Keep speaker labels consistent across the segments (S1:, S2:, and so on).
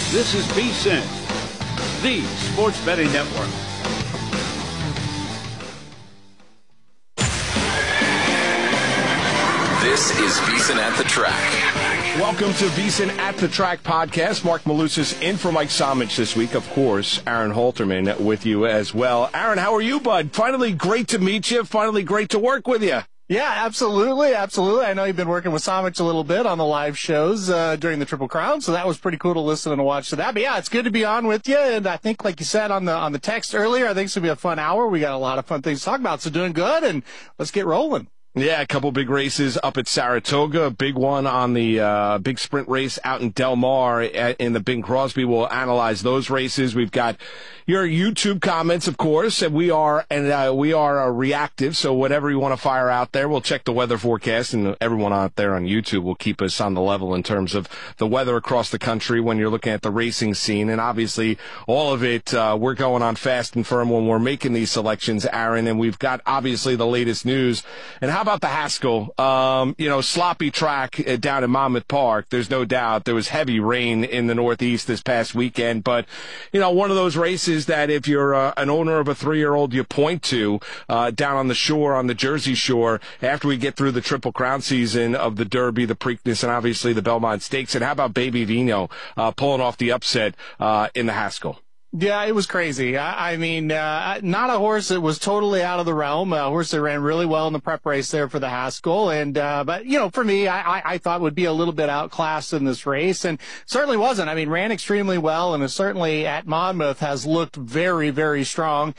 S1: This is VSiN, the sports betting network.
S2: This is VSiN at the Track.
S3: Welcome to VSiN at the Track podcast. Mark Malusis in for Mike Somich this week. Of course, Aaron Halterman with you as well. Aaron, how are you, bud? Finally great to meet you. Finally great to work with you.
S4: Yeah, absolutely. I know you've been working with Somich a little bit on the live shows during the Triple Crown, so that was pretty cool to listen and watch to that. But yeah, it's good to be on with you. And I think, like you said on the text earlier, I think it's going to be a fun hour. We got a lot of fun things to talk about, so doing good, and let's get rolling.
S3: Yeah, a couple big races up at Saratoga, a big one on the big sprint race out in Del Mar in the Bing Crosby. We'll analyze those races. We've got your YouTube comments, of course, and we are reactive, so whatever you want to fire out there, we'll check the weather forecast, and everyone out there on YouTube will keep us on the level in terms of the weather across the country when you're looking at the racing scene. And obviously, all of it, we're going on fast and firm when we're making these selections, Aaron, and we've got obviously the latest news. And how about the Haskell? Sloppy track down in Monmouth Park. There's no doubt there was heavy rain in the Northeast this past weekend, but one of those races that if you're an owner of a 3-year-old, you point to down on the shore, on the Jersey Shore, after we get through the Triple Crown season of the Derby, the Preakness, and obviously the Belmont Stakes. And how about Baby Vino pulling off the upset in the Haskell?
S4: Yeah, it was crazy. I mean, not a horse that was totally out of the realm. A horse that ran really well in the prep race there for the Haskell. And, but for me, I thought would be a little bit outclassed in this race, and certainly wasn't. I mean, ran extremely well, and certainly at Monmouth has looked very, very strong.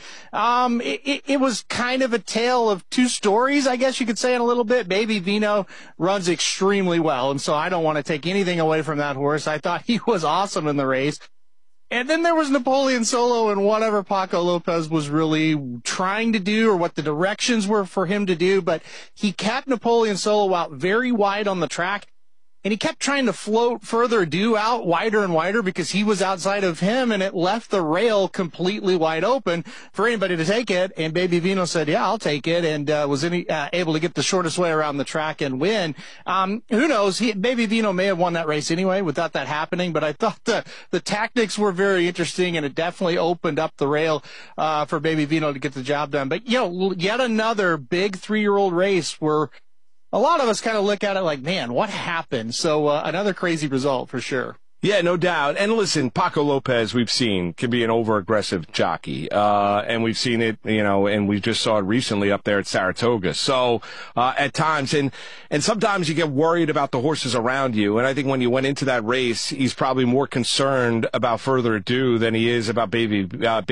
S4: It was kind of a tale of two stories, I guess you could say, in a little bit. Baby Vino runs extremely well, and so I don't want to take anything away from that horse. I thought he was awesome in the race. And then there was Napoleon Solo and whatever Paco Lopez was really trying to do or what the directions were for him to do. But he kept Napoleon Solo out very wide on the track. And he kept trying to float further due out wider and wider because he was outside of him, and it left the rail completely wide open for anybody to take it. And Baby Vino said, yeah, I'll take it, and was able to get the shortest way around the track and win. Who knows? Baby Vino may have won that race anyway without that happening, but I thought the tactics were very interesting, and it definitely opened up the rail for Baby Vino to get the job done. But, yet another big 3-year-old race where a lot of us kind of look at it like, man, what happened? So another crazy result for sure.
S3: Yeah, no doubt. And listen, Paco Lopez, we've seen, can be an over-aggressive jockey. And we've seen it, and we just saw it recently up there at Saratoga. So, at times, and sometimes you get worried about the horses around you. And I think when you went into that race, he's probably more concerned about Further Ado than he is about Baby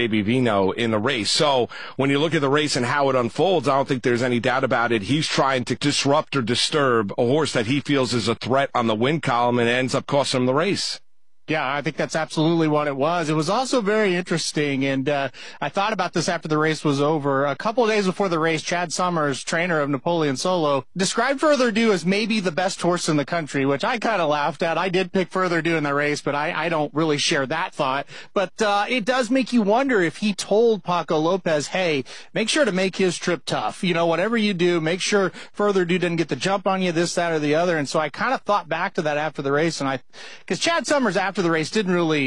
S3: Vino in the race. So, when you look at the race and how it unfolds, I don't think there's any doubt about it. He's trying to disrupt or disturb a horse that he feels is a threat on the win column, and it ends up costing him the race.
S4: Yeah, I think that's absolutely what it was. It was also very interesting, and I thought about this after the race was over. A couple of days before the race, Chad Summers, trainer of Napoleon Solo, described Further Ado as maybe the best horse in the country, which I kind of laughed at. I did pick Further Ado in the race, but I don't really share that thought. But it does make you wonder if he told Paco Lopez, hey, make sure to make his trip tough. Whatever you do, make sure Further Ado didn't get the jump on you, this, that, or the other. And so I kind of thought back to that after the race, and because Chad Summers after the race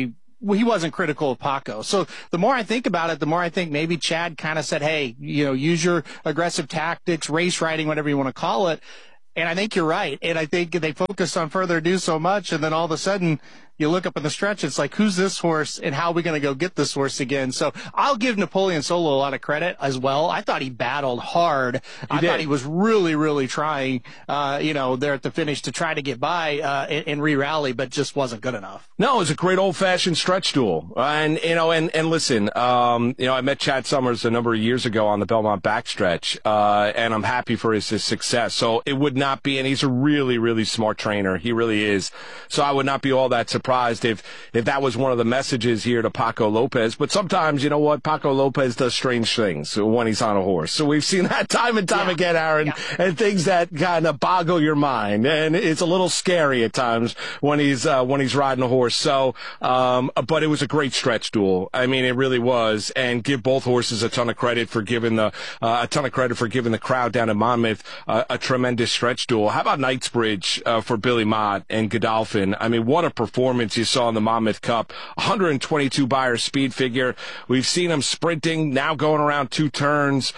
S4: he wasn't critical of Paco. So the more I think about it, the more I think maybe Chad kind of said, hey, use your aggressive tactics, race riding, whatever you want to call it. And I think you're right. And I think they focused on Further Ado so much, and then all of a sudden you look up in the stretch, it's like, who's this horse and how are we going to go get this horse again? So I'll give Napoleon Solo a lot of credit as well. I thought he battled hard. I thought he was really, really trying, there at the finish to try to get by and re-rally, but just wasn't good enough.
S3: No, it was a great old-fashioned stretch duel. And listen, I met Chad Summers a number of years ago on the Belmont backstretch, and I'm happy for his success. So it would not be, and he's a really, really smart trainer. He really is. So I would not be all that surprised if that was one of the messages here to Paco Lopez. But sometimes, Paco Lopez does strange things when he's on a horse. So we've seen that time and time again, Aaron, and things that kind of boggle your mind. And it's a little scary at times when he's riding a horse. So, but it was a great stretch duel. I mean, it really was. And give both horses a ton of credit for giving the crowd down in Monmouth a tremendous stretch duel. How about Knightsbridge for Billy Mott and Godolphin? I mean, what a performance performance you saw in the Monmouth Cup. 122 Beyer speed figure. We've seen him sprinting, now going around 2 turns.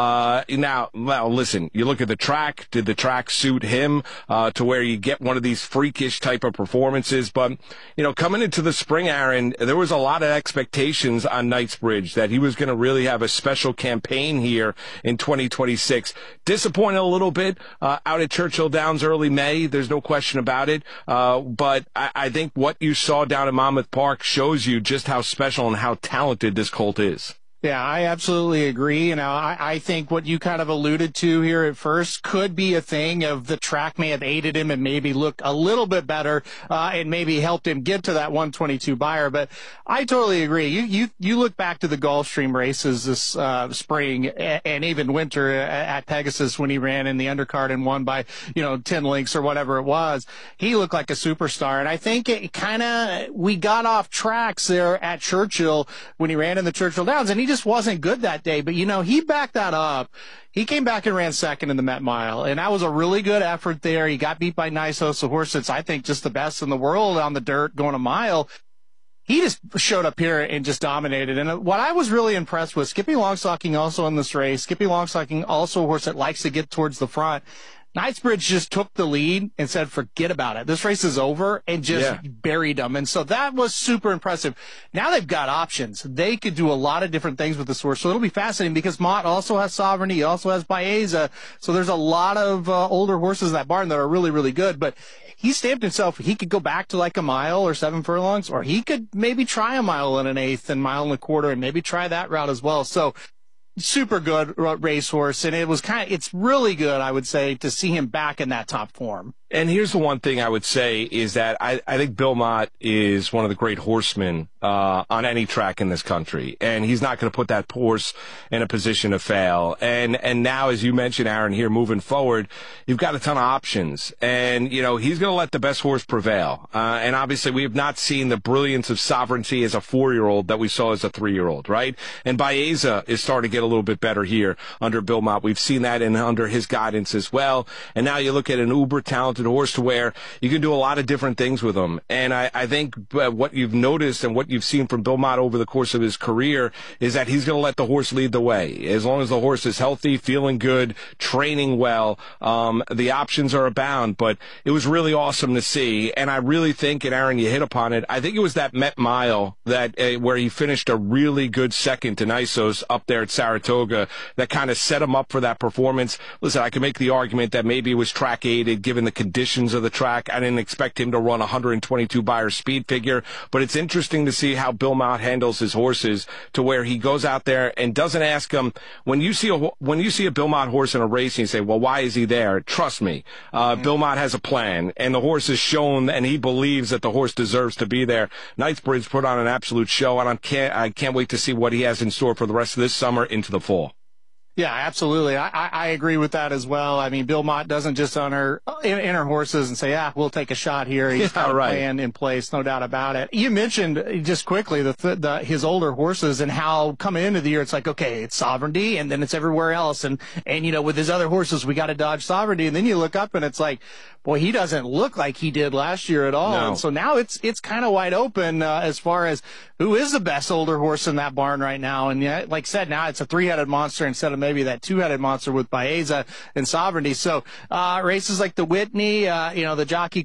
S3: Listen, you look at the track. Did the track suit him to where you get one of these freakish type of performances? But, coming into the spring, Aaron, there was a lot of expectations on Knightsbridge that he was going to really have a special campaign here in 2026. Disappointed a little bit out at Churchill Downs early May. There's no question about it. But I think what you saw down at Monmouth Park shows you just how special and how talented this colt is.
S4: Yeah, I absolutely agree. I think what you kind of alluded to here at first could be a thing of the track may have aided him and maybe look a little bit better and maybe helped him get to that 122 Beyer. But I totally agree. You look back to the Gulfstream races this spring and even winter at Pegasus when he ran in the undercard and won by 10 lengths or whatever it was. He looked like a superstar, and I think we got off tracks there at Churchill when he ran in the Churchill Downs, and he just wasn't good that day. But, he backed that up. He came back and ran second in the Met Mile, and that was a really good effort there. He got beat by Nisos, a horse that's, I think, just the best in the world on the dirt going a mile. He just showed up here and just dominated. And what I was really impressed with, Skippy Longstocking also in this race. Skippy Longstocking also a horse that likes to get towards the front. Knightsbridge just took the lead and said, forget about it. This race is over, and just buried them. And so that was super impressive. Now they've got options. They could do a lot of different things with this horse. So it'll be fascinating because Mott also has Sovereignty. He also has Baeza. So there's a lot of older horses in that barn that are really, really good. But he stamped himself. He could go back to like a mile or 7 furlongs, or he could maybe try a mile and an eighth and mile and a quarter and maybe try that route as well. So super good racehorse, and it's really good, I would say, to see him back in that top form.
S3: And here's the one thing I would say is that I think Bill Mott is one of the great horsemen on any track in this country, and he's not going to put that horse in a position to fail. And now, as you mentioned, Aaron, here moving forward, you've got a ton of options, and he's going to let the best horse prevail. And obviously, we have not seen the brilliance of Sovereignty as a 4-year-old that we saw as a 3-year-old, right? And Baeza is starting to get a little bit better here under Bill Mott. We've seen that under his guidance as well. And now you look at an uber talented horse to where you can do a lot of different things with him. And I think what you've noticed and what you've seen from Bill Mott over the course of his career is that he's going to let the horse lead the way. As long as the horse is healthy, feeling good, training well, the options are abound. But it was really awesome to see. And I really think, and Aaron, you hit upon it, I think it was that Met Mile that where he finished a really good second to Nisos up there at Saratoga that kind of set him up for that performance. Listen, I can make the argument that maybe it was track aided given the conditions of the track. I didn't expect him to run 122 Beyer speed figure, but it's interesting to see how Bill Mott handles his horses to where he goes out there and doesn't ask them. When you see a Bill Mott horse in a race and you say, well, why is he there? Trust me, Bill Mott has a plan, and the horse has shown, and he believes that the horse deserves to be there. Knightsbridge put on an absolute show, and I can't wait to see what he has in store for the rest of this summer into the fall.
S4: Yeah, absolutely. I agree with that as well. I mean, Bill Mott doesn't just enter horses and say, we'll take a shot here. He's got a plan in place, no doubt about it. You mentioned just quickly his older horses and how coming into the year, it's like, okay, it's Sovereignty and then it's everywhere else. And with his other horses, we got to dodge Sovereignty. And then you look up and it's like, boy, he doesn't look like he did last year at all. No. And so now it's kind of wide open as far as who is the best older horse in that barn right now. And like I said, now it's a 3-headed monster instead of maybe that 2-headed monster with Baeza and Sovereignty. So races like the Whitney, the Jockey